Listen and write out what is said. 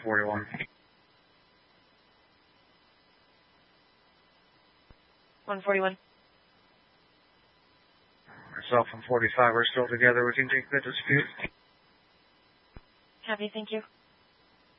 141. 141. Myself and 45 are still together. We can take the dispute. Copy, thank you.